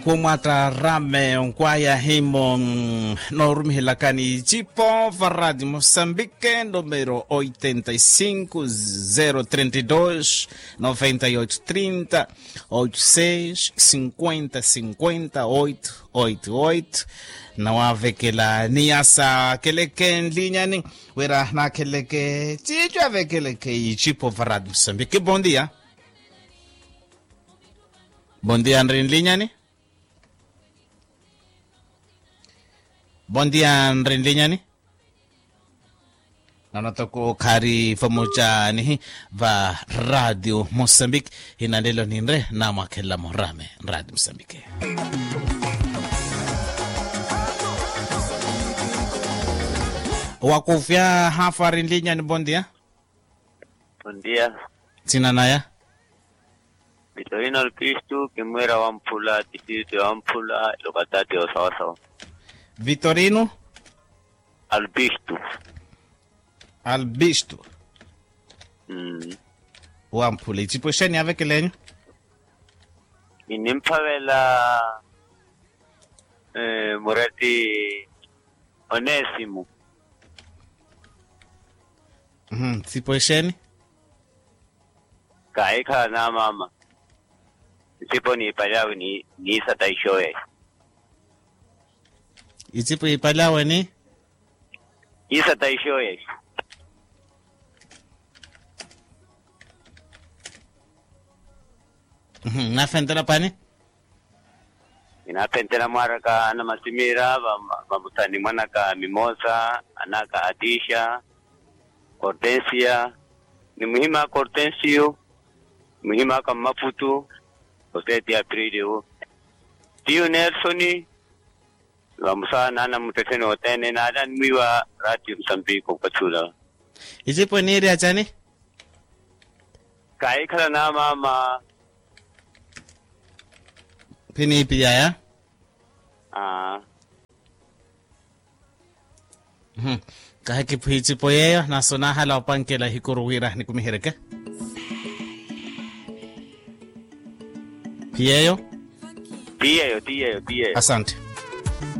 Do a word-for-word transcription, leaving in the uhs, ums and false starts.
Kumata rame unkwaya himo normihilakani chipo varadi Moçambique número oitenta e cinco, zero trinta e dois, noventa e oito trinta, oitenta e seis, cinquenta, cinquenta, oito oito oito. Não há aquela niasa aquele que em linha nem era naquele que chicho aquele que chipo varadi Moçambique. Bom dia. Bom dia, André em linha nem. Bom dia, André em linha nem. Nós toko kari pamoja ni va Radio Moçambique inalelo ninre na makela morame Radio Moçambique. Wakufia hafari em linha ni bom dia. Bom dia. Sinanaya. Vitorino Albisto, Kimwera Wampula, Tititi Wampula, Lokatati Osawasawa. Vitorino Albisto. Albisto. Mm. Wampula. Tipo sheni avec lenho. Inimpavela eh, Moretti Onesimo. Mhm. Tipo sheni. Kaika na mama. Tipo ni palawi ni ni sa taishoe. Itipo ipalawe ni Isa taishoe. mhm na fentela pani Inapentela maraka ana masimira vamutani mwanaka Mimosa, anaka Atisha, Hortensia, ni muhima Hortensio, muhima kama Maputo, Oseti Aprilio. Tio Nelsoni, vamusa nana mutesene otene na adan miwa Radio Moçambique Kachula. Itipo ni area chani Kai kala na mama pini pia ya ah mhm kahe ki phichi poyeyo na sona hala opankela hikuruwira ni kumihereke piyeyo Tiyeyo, tiyeyo, tiyeyo. asante.